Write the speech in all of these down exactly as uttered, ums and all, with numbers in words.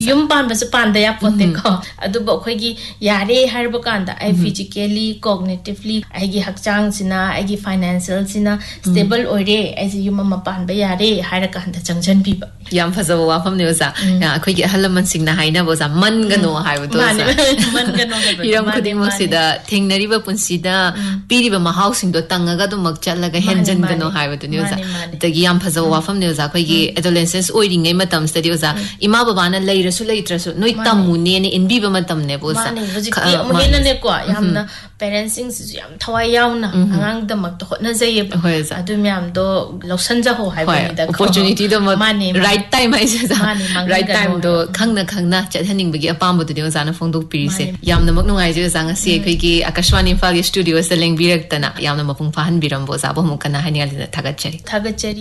yum pan basu pan da ya pote ko adu bo khoi gi yare har bo kan da I physically cognitively ai gi hakchang sina ai gi financial sina stable oire ai ji yum ma pan ba yare har kan da changjan bi ba yam faza wa fam ne sa khoi gi halaman sing na haina bo sa man ga no hai bo to sa man ga no ga hiram khuding mo sida thengnari ba punsi da piri ba mahau sing do tanga ga do mak chala ga henjan ga no hai bo to ne sa ta gi yam faza wa fam ne sa khoi gi adolescence oiring ngai matam study sa ima baba na lai rasu lai trasu noi tamu ne ne in bi ba matam ne bo sa mo hena ne ko yam na parenting su yam thawai yaw na angang da mak to na jai adu myam do losan ja ho hai bo ni da opportunity do right time ai sa right time do khangna khangna chathaning bagi apam bo de sa na phone do piri se yam na mak nungai je sa nga se khoi gi akashwani imphal studio sa leng birak ta na yam na mapung phahan biram bo sa bo mu kana hani ali thagat chari thagat chari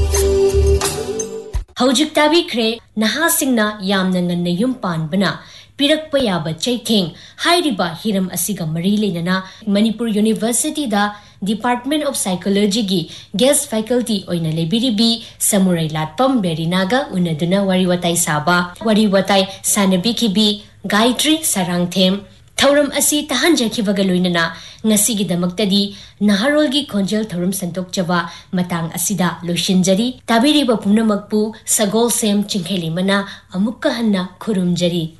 Hojik tabi kre naha singna yamna nganna yum pan bana pirak payaba chaitheng hairiba hiram asiga mari lenana Manipur University da Department of Psychology gi guest faculty oina lebiribi Samurai Latpam Berinaga unaduna wari watai saba wari watai sanabi kibi Gayatri Sarangthem Thauram asi tahanjakhibaga loinana ngasigi damaktadi naharolgi khonjel thorum santok chaba matang asida loishinjari tabiriba punamakpu sagol sem chingkheli mana amukka hanna khurumjari